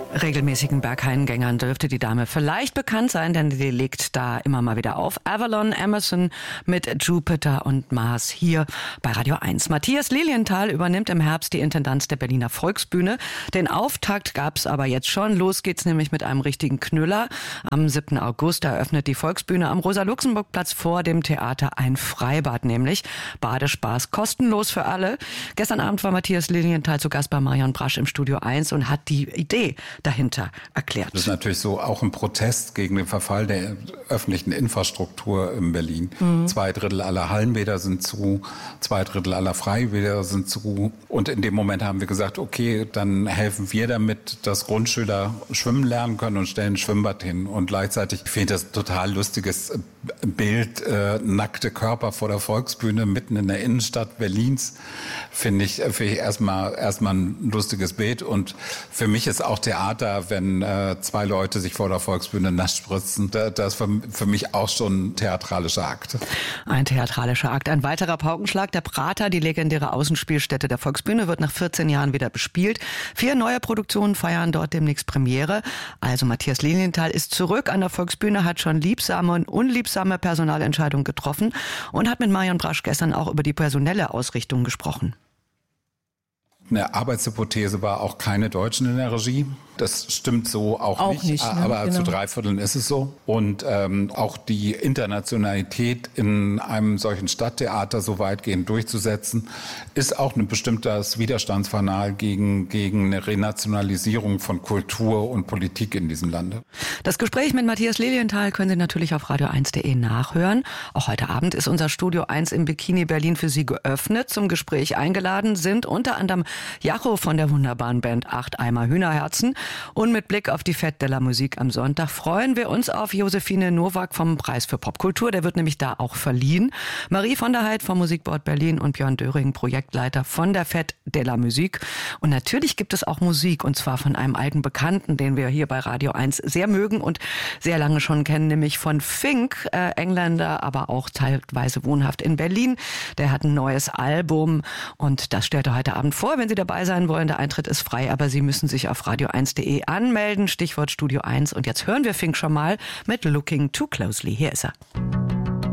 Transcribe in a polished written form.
Regelmäßigen Berghain-Gängern dürfte die Dame vielleicht bekannt sein, denn die legt da immer mal wieder auf. Avalon Emerson mit Jupiter und Mars hier bei Radio 1. Matthias Lilienthal übernimmt im Herbst die Intendanz der Berliner Volksbühne. Den Auftakt gab's aber jetzt schon. Los geht's nämlich mit einem richtigen Knüller. Am 7. August eröffnet die Volksbühne am Rosa-Luxemburg-Platz vor dem Theater ein Freibad, nämlich Badespaß kostenlos für alle. Gestern Abend war Matthias Lilienthal zu Gast bei Marion Brasch im Studio 1 und hat die Idee dahinter erklärt. Das ist natürlich so auch ein Protest gegen den Verfall der öffentlichen Infrastruktur in Berlin. 2/3 aller Hallenbäder sind zu, 2/3 aller Freibäder sind zu. Und in dem Moment haben wir gesagt, okay, dann helfen wir damit, dass Grundschüler schwimmen lernen können und stellen ein Schwimmbad hin. Und gleichzeitig finde ich das total lustiges Bild, nackte Körper vor der Volksbühne mitten in der Innenstadt Berlins, finde ich erstmal ein lustiges Bild. Und für mich ist auch Theater, wenn zwei Leute sich vor der Volksbühne nass spritzen, das ist für mich auch schon ein theatralischer Akt. Ein theatralischer Akt. Ein weiterer Paukenschlag. Der Prater, die legendäre Außenspielstätte der Volksbühne, wird nach 14 Jahren wieder bespielt. 4 neue Produktionen feiern dort demnächst Premiere. Also Matthias Lilienthal ist zurück an der Volksbühne, hat schon liebsame und unliebsame Personalentscheidungen getroffen und hat mit Marion Brasch gestern auch über die personelle Ausrichtung gesprochen. Eine Arbeitshypothese war auch keine Deutschen in der Regie. Das stimmt so auch nicht, ne? Aber genau. Zu 3/4 ist es so. Und auch die Internationalität in einem solchen Stadttheater so weitgehend durchzusetzen, ist auch ein bestimmtes Widerstandsfanal gegen eine Renationalisierung von Kultur und Politik in diesem Lande. Das Gespräch mit Matthias Lilienthal können Sie natürlich auf radio1.de nachhören. Auch heute Abend ist unser Studio 1 im Bikini Berlin für Sie geöffnet. Zum Gespräch eingeladen sind unter anderem Jacho von der wunderbaren Band 8 Eimer Hühnerherzen. Und mit Blick auf die Fête de la Musique am Sonntag freuen wir uns auf Josephine Nowak vom Preis für Popkultur. Der wird nämlich da auch verliehen. Marie von der Heid vom Musikboard Berlin und Björn Döring, Projektleiter von der Fête de la Musique. Und natürlich gibt es auch Musik, und zwar von einem alten Bekannten, den wir hier bei Radio 1 sehr mögen und sehr lange schon kennen, nämlich von Fink, Engländer, aber auch teilweise wohnhaft in Berlin. Der hat ein neues Album und das stellt er heute Abend vor. Wenn Sie dabei sein wollen, der Eintritt ist frei, aber Sie müssen sich auf radio1.de anmelden. Stichwort Studio 1. Und jetzt hören wir Fink schon mal mit Looking Too Closely. Hier ist er.